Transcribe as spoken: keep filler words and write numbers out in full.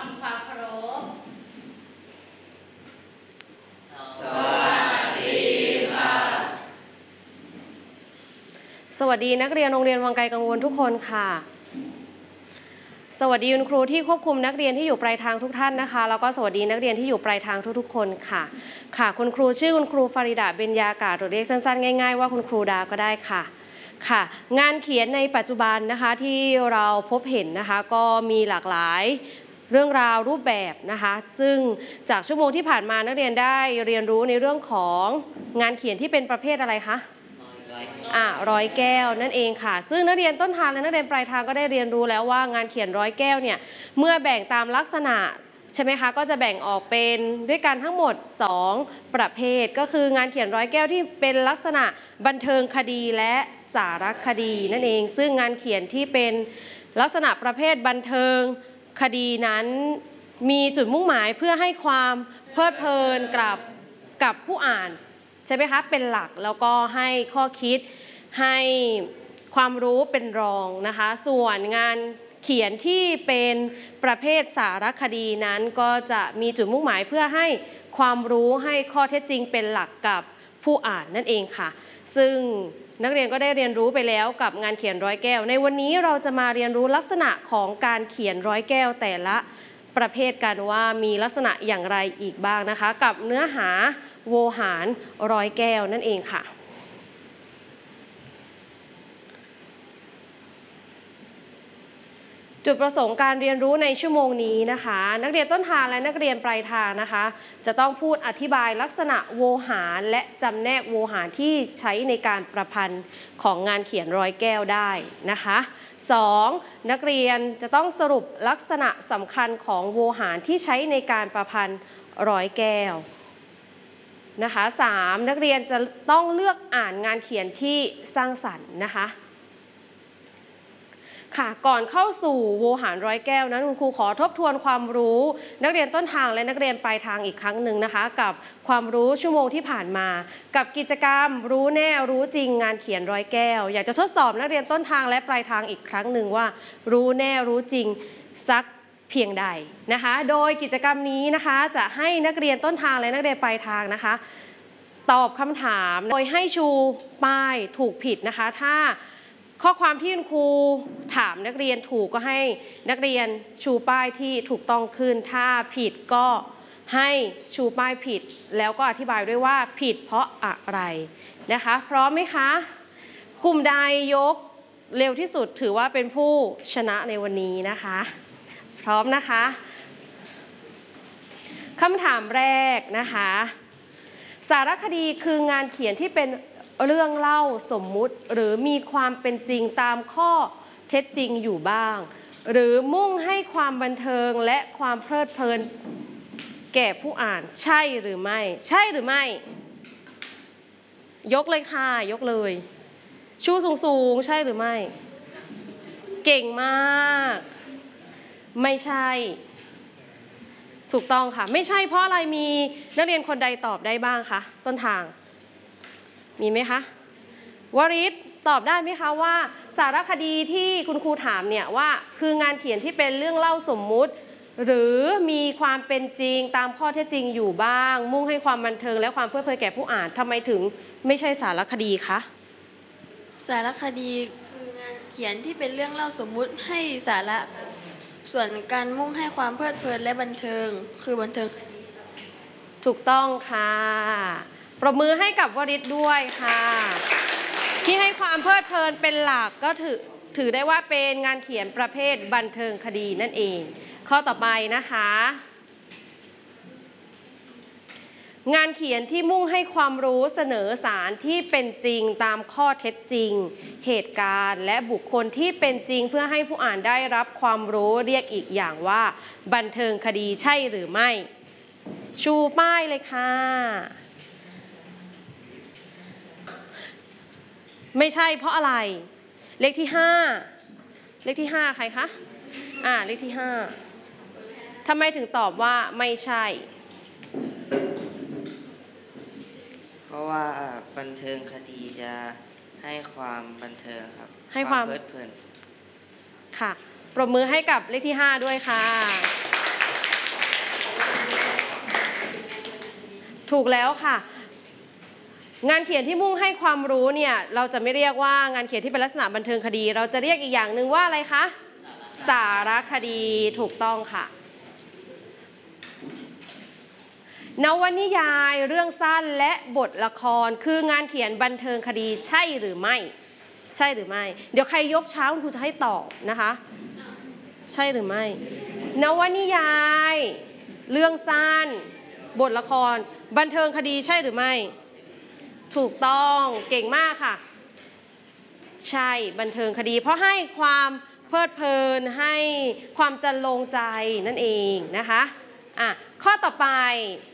ำความเคารพสวัสดีค่ะสวัสดีนักเรียนโรงเรียนวังไกลกังวลทุกคนค่ะสวัสดีคุณครูที่ควบคุมนักเรียนที่อยู่ปลายทางทุกท่านนะคะแล้วก็สวัสดีนักเรียนที่อยู่ปลายทางทุกๆคนค่ะค่ะคุณครูชื่อคุณครูฟาริดาเบญญากาศหรือเรียกสั้นๆง่ายๆว่าคุณครูดาก็ได้ค่ะค่ะงานเขียนในปัจจุบันนะคะที่เราพบเห็นนะคะก็มีหลากหลายเรื่องราวรูปแบบนะคะซึ่งจากชั่วโมงที่ผ่านมานักเรียนได้เรียนรู้ในเรื่องของงานเขียนที่เป็นประเภทอะไรคะอ่ะร้อยแก้วนั่นเองค่ะซึ่งนักเรียนต้นทางและนักเรียนปลายทางก็ได้เรียนรู้แล้วว่างานเขียนร้อยแก้วเนี่ยเมื่อแบ่งตามลักษณะใช่ไหมคะก็จะแบ่งออกเป็นด้วยกันทั้งหมดสองประเภทก็คืองานเขียนร้อยแก้วที่เป็นลักษณะบันเทิงคดีและสารคดีนั่นเองซึ่งงานเขียนที่เป็นลักษณะประเภทบันเทิงคดีนั้นมีจุดมุ่งหมายเพื่อให้ความเพลิดเพลินกับกับผู้อ่านใช่ไหมคะเป็นหลักแล้วก็ให้ข้อคิดให้ความรู้เป็นรองนะคะส่วนงานเขียนที่เป็นประเภทสารคดีนั้นก็จะมีจุดมุ่งหมายเพื่อให้ความรู้ให้ข้อเท็จจริงเป็นหลักกับผู้อ่านนั่นเองค่ะซึ่งนักเรียนก็ได้เรียนรู้ไปแล้วกับงานเขียนร้อยแก้วในวันนี้เราจะมาเรียนรู้ลักษณะของการเขียนร้อยแก้วแต่ละประเภทกันว่ามีลักษณะอย่างไรอีกบ้างนะคะกับเนื้อหาโวหารร้อยแก้วนั่นเองค่ะจุดประสงค์การเรียนรู้ในชั่วโมงนี้นะคะนักเรียนต้นทางและนักเรียนปลายทางนะคะจะต้องพูดอธิบายลักษณะโวหารและจำแนกโวหารที่ใช้ในการประพันธ์ของงานเขียนร้อยแก้วได้นะคะสองนักเรียนจะต้องสรุปลักษณะสำคัญของโวหารที่ใช้ในการประพันธ์ร้อยแก้วนะคะสามนักเรียนจะต้องเลือกอ่านงานเขียนที่สร้างสรรค์นะคะค่ะก่อนเข้าสู่โวหารร้อยแก้วนั้นคุณครูขอทบทวนความรู้นักเรียนต้นทางและนักเรียนปลายทางอีกครั้งหนึ่งนะคะกับความรู้ชั่วโมงที่ผ่านมากับกิจกรรมรู้แน่รู้จริงงานเขียนร้อยแก้วอยากจะทดสอบนักเรียนต้นทางและปลายทางอีกครั้งหนึ่งว่ารู้แน่รู้จริงสักเพียงใดนะคะโดยกิจกรรมนี้นะคะจะให้นักเรียนต้นทางและนักเรียนปลายทางนะคะตอบคำถามโดยให้ชูป้ายถูกผิดนะคะถ้าข้อความที่คุณครูถามนักเรียนถูกก็ให้นักเรียนชูป้ายที่ถูกต้องขึ้นถ้าผิดก็ให้ชูป้ายผิดแล้วก็อธิบายด้วยว่าผิดเพราะอะไรนะคะพร้อมไหมคะกลุ่มใดยกเร็วที่สุดถือว่าเป็นผู้ชนะในวันนี้นะคะพร้อมนะคะคำถามแรกนะคะสารคดีคืองานเขียนที่เป็นเรื่องเล่าสมมุติหรือมีความเป็นจริงตามข้อเท็จจริงอยู่บ้างหรือมุ่งให้ความบันเทิงและความเพลิดเพลินแก่ผู้อ่านใช่หรือไม่ใช่หรือไม่ยกเลยค่ะยกเลยชูสูงๆใช่หรือไม่เก่งมากไม่ใช่ถูกต้องค่ะไม่ใช่เพราะอะไรมีนักเรียนคนใดตอบได้บ้างคะต้นทางมีไหมคะวริศตอบได้ไหมคะว่าสารคดีที่คุณครูถามเนี่ยว่าคืองานเขียนที่เป็นเรื่องเล่าสมมุติหรือมีความเป็นจริงตามข้อเท็จจริงอยู่บ้างมุ่งให้ความบันเทิงและความเพลิดเพลินแก่ผู้อ่านทำไมถึงไม่ใช่สารคดีคะสารคดีคืองานเขียนที่เป็นเรื่องเล่าสมมุติให้สาระส่วนการมุ่งให้ความเพลิดเพลินและบันเทิงคือบันเทิงถูกต้องค่ะปรบมือให้กับวริศด้วยค่ะที่ให้ความเพลิดเพลินเป็นหลักก็ถือถือได้ว่าเป็นงานเขียนประเภทบันเทิงคดีนั่นเองข้อต่อไปนะคะงานเขียนที่มุ่งให้ความรู้เสนอสารที่เป็นจริงตามข้อเท็จจริงเหตุการณ์และบุคคลที่เป็นจริงเพื่อให้ผู้อ่านได้รับความรู้เรียกอีกอย่างว่าบันเทิงคดีใช่หรือไม่ชูป้ายเลยค่ะไม่ใช่เพราะอะไรเลขที่ห้าเลขที่ห้าใครคะอ่าเลขที่ห้าทำไมถึงตอบว่าไม่ใช่เพราะว่าบันเทิงคดีจะให้ความบันเทิงครับให้ความเพลิดเพลินค่ะปรบมือให้กับเลขที่ห้าด้วยค่ะถูกแล้วค่ะงานเขียนที่มุ่งให้ความรู้เนี่ยเราจะไม่เรียกว่างานเขียนที่เป็นลักษณะบันเทิงคดี เราจะเรียกอีกอย่างหนึ่งว่าอะไรคะสารคดีถูกต้องค่ะนวนิยายเรื่องสั้นและบทละครคืองานเขียนบันเทิงคดีใช่หรือไม่ใช่หรือไม่เดี๋ยวใครยกช้าคุณครูจะให้ตอบนะคะใช่หรือไม่นวนิยายเรื่องสั้นบทละครบันเทิงคดีใช่หรือไม่ถูกต้องเก่งมากค่ะใช่บันเทิงคดีเพราะให้ความเพลิดเพลินให้ความจันลงใจนั่นเองนะคะอ่ะข้อต่อไป